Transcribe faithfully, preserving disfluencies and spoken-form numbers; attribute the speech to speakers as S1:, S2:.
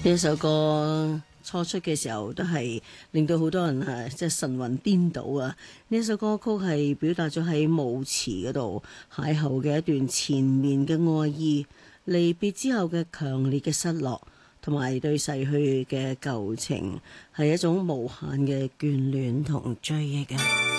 S1: 呢首歌初出嘅時候都係令到好多人係即係神魂顛倒啊！呢首歌曲係表達咗喺舞池嗰度邂逅嘅一段纏綿嘅愛意，離別之後嘅強烈嘅失落，同埋對逝去嘅舊情係一種無限嘅眷戀同追憶啊！